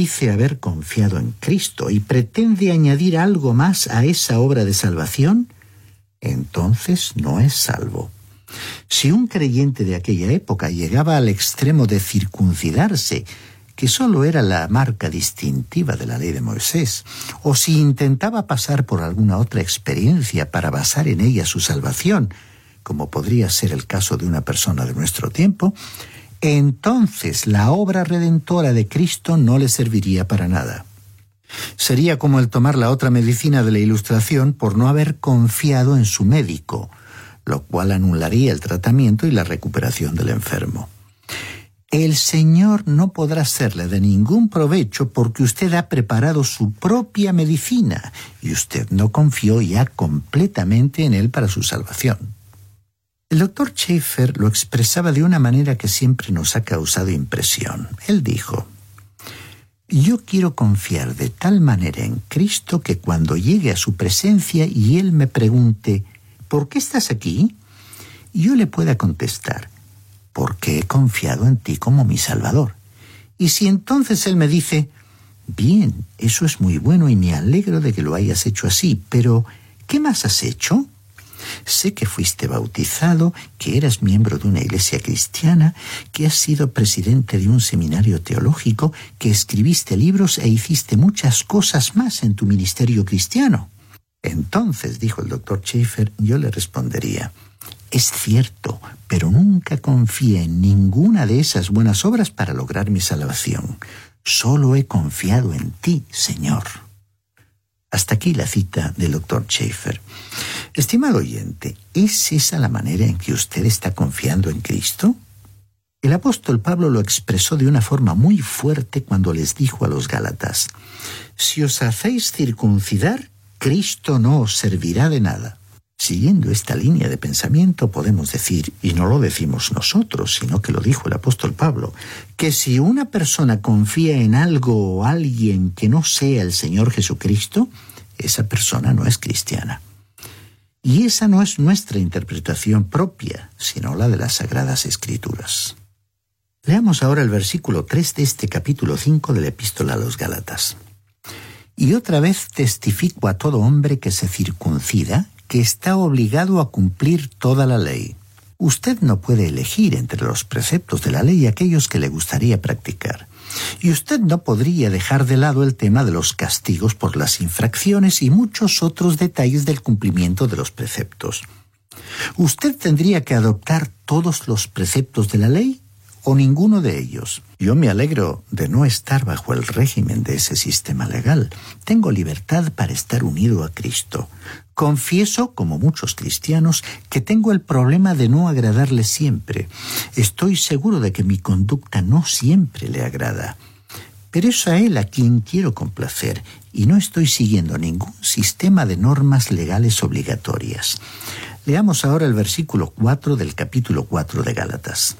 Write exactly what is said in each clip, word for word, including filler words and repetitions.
dice haber confiado en Cristo y pretende añadir algo más a esa obra de salvación, entonces no es salvo. Si un creyente de aquella época llegaba al extremo de circuncidarse, que solo era la marca distintiva de la ley de Moisés, o si intentaba pasar por alguna otra experiencia para basar en ella su salvación, como podría ser el caso de una persona de nuestro tiempo, entonces la obra redentora de Cristo no le serviría para nada. Sería como el tomar la otra medicina de la Ilustración por no haber confiado en su médico, lo cual anularía el tratamiento y la recuperación del enfermo. El Señor no podrá serle de ningún provecho porque usted ha preparado su propia medicina y usted no confió ya completamente en Él para su salvación. El doctor Schaeffer lo expresaba de una manera que siempre nos ha causado impresión. Él dijo: yo quiero confiar de tal manera en Cristo que cuando llegue a su presencia y Él me pregunte, ¿por qué estás aquí?, yo le pueda contestar, porque he confiado en ti como mi Salvador. Y si entonces Él me dice, bien, eso es muy bueno y me alegro de que lo hayas hecho así, pero ¿qué más has hecho? Sé que fuiste bautizado, que eras miembro de una iglesia cristiana, que has sido presidente de un seminario teológico, que escribiste libros e hiciste muchas cosas más en tu ministerio cristiano. Entonces, dijo el doctor Schaeffer, yo le respondería, es cierto, pero nunca confié en ninguna de esas buenas obras para lograr mi salvación. Solo he confiado en ti, Señor. Hasta aquí la cita del doctor Schaeffer. Estimado oyente, ¿es esa la manera en que usted está confiando en Cristo? El apóstol Pablo lo expresó de una forma muy fuerte cuando les dijo a los Gálatas, si os hacéis circuncidar, Cristo no os servirá de nada. Siguiendo esta línea de pensamiento podemos decir, y no lo decimos nosotros, sino que lo dijo el apóstol Pablo, que si una persona confía en algo o alguien que no sea el Señor Jesucristo, esa persona no es cristiana. Y esa no es nuestra interpretación propia, sino la de las Sagradas Escrituras. Leamos ahora el versículo tres de este capítulo cinco de la Epístola a los Gálatas. Y otra vez testifico a todo hombre que se circuncida, que está obligado a cumplir toda la ley. Usted no puede elegir entre los preceptos de la ley aquellos que le gustaría practicar. Y usted no podría dejar de lado el tema de los castigos por las infracciones y muchos otros detalles del cumplimiento de los preceptos. ¿Usted tendría que adoptar todos los preceptos de la ley o ninguno de ellos? Yo me alegro de no estar bajo el régimen de ese sistema legal. Tengo libertad para estar unido a Cristo. Confieso, como muchos cristianos, que tengo el problema de no agradarle siempre. Estoy seguro de que mi conducta no siempre le agrada. Pero es a Él a quien quiero complacer y no estoy siguiendo ningún sistema de normas legales obligatorias. Leamos ahora el versículo cuatro del capítulo cuatro de Gálatas.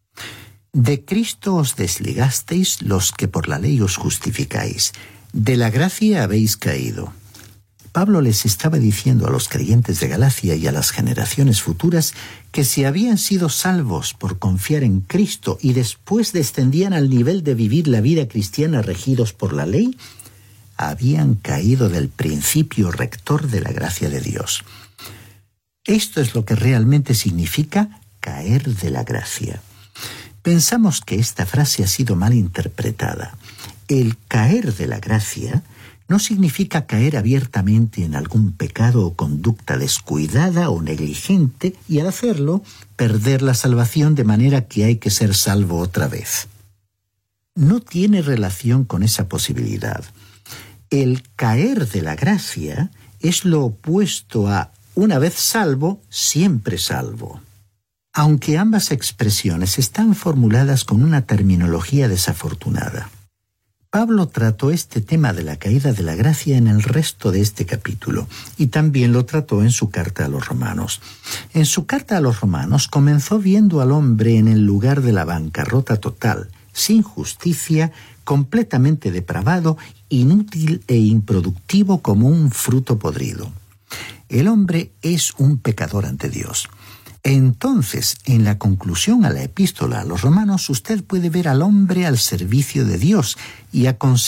De Cristo os desligasteis los que por la ley os justificáis. De la gracia habéis caído. Pablo les estaba diciendo a los creyentes de Galacia y a las generaciones futuras que si habían sido salvos por confiar en Cristo y después descendían al nivel de vivir la vida cristiana regidos por la ley, habían caído del principio rector de la gracia de Dios. Esto es lo que realmente significa caer de la gracia. Pensamos que esta frase ha sido mal interpretada. El caer de la gracia no significa caer abiertamente en algún pecado o conducta descuidada o negligente y al hacerlo perder la salvación de manera que hay que ser salvo otra vez. No tiene relación con esa posibilidad. El caer de la gracia es lo opuesto a una vez salvo, siempre salvo. Aunque ambas expresiones están formuladas con una terminología desafortunada. Pablo trató este tema de la caída de la gracia en el resto de este capítulo y también lo trató en su carta a los romanos. En su carta a los romanos comenzó viendo al hombre en el lugar de la bancarrota total, sin justicia, completamente depravado, inútil e improductivo como un fruto podrido. El hombre es un pecador ante Dios. Entonces, en la conclusión a la epístola a los romanos, usted puede ver al hombre al servicio de Dios y a